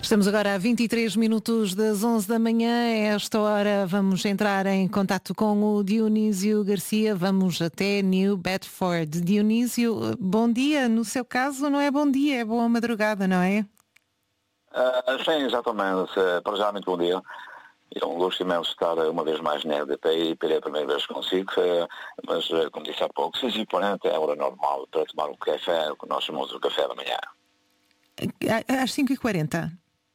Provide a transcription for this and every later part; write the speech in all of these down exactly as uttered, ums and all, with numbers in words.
Estamos agora a vinte e três minutos das onze da manhã. A esta hora vamos entrar em contato com o Dionísio Garcia. Vamos até New Bedford. Dionísio, bom dia. No seu caso não é bom dia, é boa madrugada, não é? Uh, sim, exatamente. Para já, muito bom dia. É um gosto imenso estar uma vez mais na R D P I, pela primeira vez que consigo, mas, como disse há pouco, seis e quarenta é a hora normal para tomar um café, o que nós chamamos de café da manhã. Às cinco e quarenta?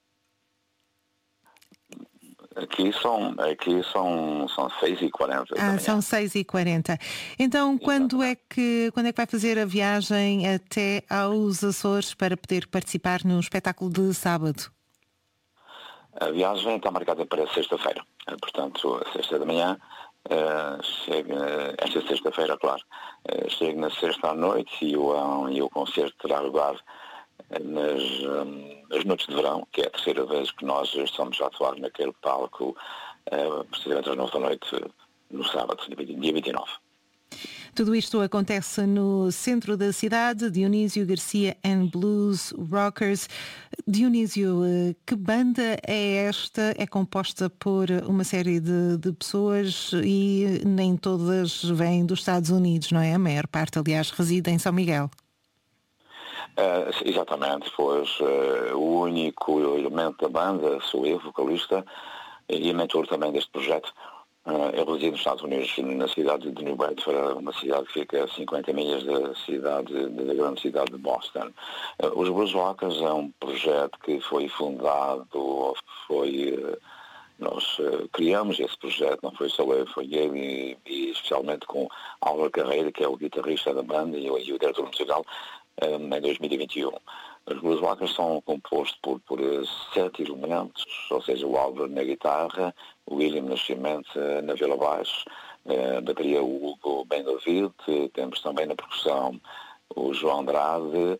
Aqui são, aqui são, são seis e quarenta. Ah, são seis e quarenta. Então, quando é, que, quando é que vai fazer a viagem até aos Açores para poder participar no espetáculo de sábado? A viagem está marcada para sexta-feira. Portanto, sexta da manhã, uh, chega, esta sexta-feira, claro, uh, chego na sexta à noite e o, um, e o concerto terá lugar nas, um, nas noites de verão, que é a terceira vez que nós estamos a atuar naquele palco, uh, precisamente às nove da noite, no sábado, dia vinte e nove. Tudo isto acontece no centro da cidade. Dionísio Garcia and Blues Rockers. Dionísio, que banda é esta? É composta por uma série de, de pessoas e nem todas vêm dos Estados Unidos, não é? A maior parte, aliás, reside em São Miguel. Uh, exatamente, pois uh, o único elemento da banda sou eu, vocalista, e mentor também deste projeto. Uh, eu resido nos Estados Unidos, na cidade de New Bedford, uma cidade que fica a cinquenta milhas da cidade, da grande cidade de Boston. Uh, os Blues Rockers é um projeto que foi fundado, foi, uh, nós uh, criamos esse projeto, não foi só eu, foi eu e, e especialmente com Álvaro Carreira, que é o guitarrista da banda e, e o diretor musical, um, em dois mil e vinte e um. Os Blues Rockers são compostos por, por sete elementos, ou seja, o Álvaro na guitarra, o William Nascimento na viola baixo, a bateria o Hugo bem ouvido, temos também na percussão o João Andrade,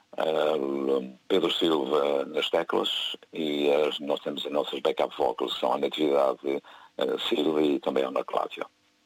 Pedro Silva nas teclas e as, nós temos as nossas backup vocals, são a Natividade Silva e também a Ana Cláudia.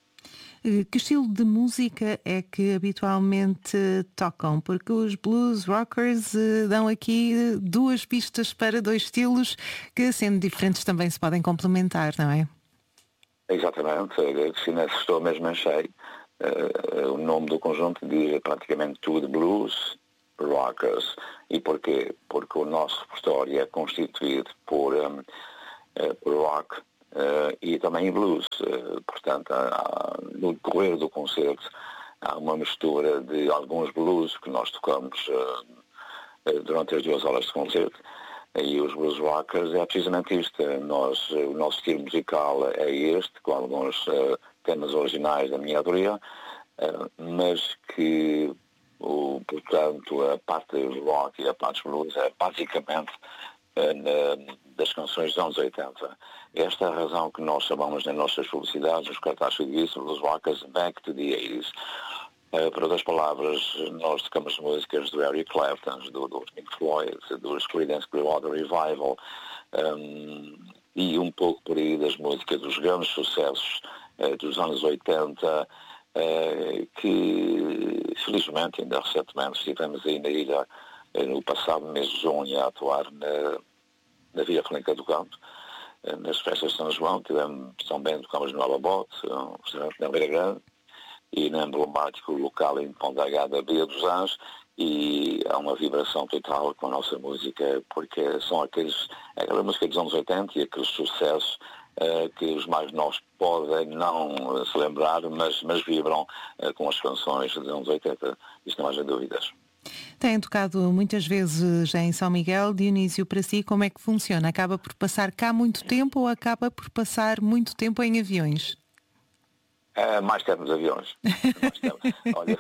Que estilo de música é que habitualmente tocam? Porque os Blues Rockers dão aqui duas pistas para dois estilos que, sendo diferentes, também se podem complementar, não é? Exatamente, a Cristina estou mesmo em cheio. Uh, o nome do conjunto diz praticamente tudo, Blues Rockers. E porquê? Porque o nosso repertório é constituído por, um, uh, por rock, Uh, e também em blues. Uh, portanto, há, há, no decorrer do concerto há uma mistura de alguns blues que nós tocamos uh, uh, durante as duas horas de concerto. E os Blues Rockers é precisamente isto. Nós, uh, o nosso estilo musical é este, com alguns uh, temas originais da minha autoria, uh, mas que, o, portanto, a parte do rock e a parte do blues é basicamente uh, na, das canções dos anos oitenta. Esta é a razão que nós chamamos nas nossas publicidades, os cartazes de serviço, dos Rockers Back to the eighties. Uh, por outras palavras, nós tocamos músicas do Eric Clapton, do, do Pink Floyd, dos Creedence Clearwater Revival, um, e um pouco por aí das músicas dos grandes sucessos uh, dos anos oitenta, uh, que felizmente ainda recentemente estivemos aí na ilha uh, no passado mês de junho a atuar na, na Via Franca do Canto. Nas festas de São João, tivemos também, tocamos no Alabote, um restaurante na Beira Grande, e no emblemático local em Ponta H da Baía dos Anjos, e há uma vibração total com a nossa música, porque são aqueles, aquela música dos anos oitenta e aqueles sucessos uh, que os mais novos podem não uh, se lembrar, mas, mas vibram uh, com as canções dos anos oitenta, isto não haja dúvidas. Têm tocado muitas vezes em São Miguel. Dionísio, para si, como é que funciona? Acaba por passar cá muito tempo ou acaba por passar muito tempo em aviões? É, mais tempo nos aviões. Mais tempo. Olha,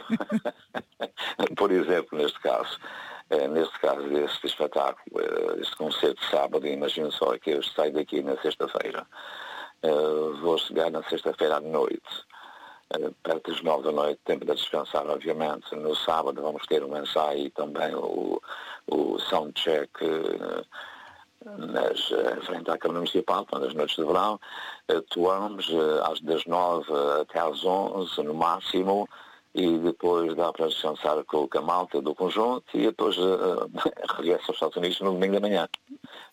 por exemplo, neste caso, é, neste caso, este espetáculo, este concerto de sábado, imagino só que eu saio daqui na sexta-feira. É, vou chegar na sexta-feira à noite. Perto das nove da noite, tempo de descansar, obviamente. No sábado vamos ter um ensaio e também o, o soundcheck uh, nas, uh, frente à Câmara Municipal, nas noites de verão. Atuamos uh, às das nove até às onze, no máximo, e depois dá para descansar com a malta do conjunto e depois uh, regressa aos Estados Unidos no domingo da manhã.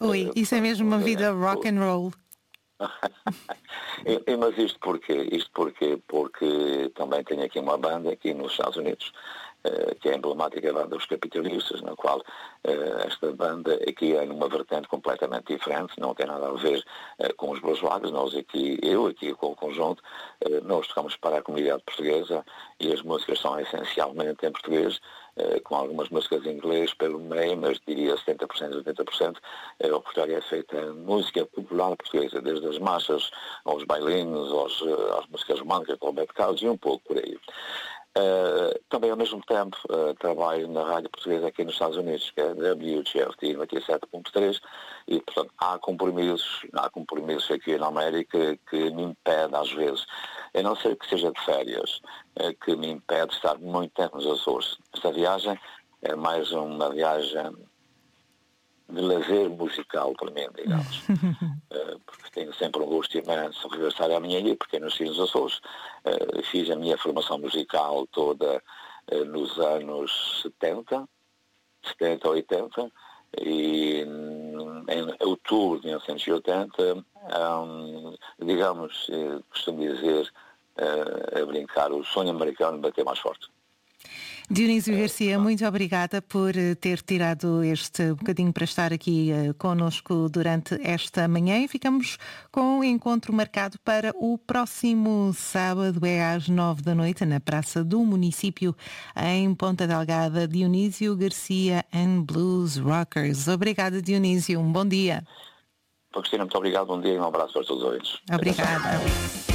Ui, isso é mesmo uma vida rock and roll. e, e, mas isto porquê? Isto porquê? Porque também tenho aqui uma banda aqui nos Estados Unidos, uh, que é a emblemática banda dos Capitalistas, na qual uh, esta banda aqui é numa vertente completamente diferente, não tem nada a ver uh, com os Blues Rockers. Nós aqui, eu aqui com o conjunto, uh, nós tocamos para a comunidade portuguesa e as músicas são essencialmente em português, Uh, com algumas músicas em inglês pelo meio, mas diria setenta por cento, oitenta por cento. Uh, o repertório é feito em música popular portuguesa, desde as marchas aos bailinos, aos, uh, às músicas românticas, com o Roberto Carlos e um pouco por aí. Uh, também ao mesmo tempo uh, trabalho na rádio portuguesa aqui nos Estados Unidos, que é a W G F T noventa e sete ponto três, e portanto há compromissos, há compromissos aqui na América que me impedem às vezes, a não ser que seja de férias, uh, que me impede de estar muito tempo nos Açores. Esta viagem é mais uma viagem de lazer musical para mim, digamos. uh, porque tenho sempre um gosto imenso de regressar à minha ilha, porque eu nasci nos Açores. Uh, fiz a minha formação musical toda uh, nos anos setenta, setenta, oitenta, e um, em outubro de mil novecentos e oitenta, um, digamos, uh, costumo dizer, uh, a brincar, o sonho americano bateu mais forte. Dionísio Garcia, muito obrigada por ter tirado este bocadinho para estar aqui uh, connosco durante esta manhã, e ficamos com o encontro marcado para o próximo sábado, é às nove da noite, na Praça do Município, em Ponta Delgada. Dionísio Garcia and Blues Rockers. Obrigada, Dionísio. Um bom dia. Cristina, muito obrigado. Bom dia e um abraço para todos os ouvintes. Obrigada.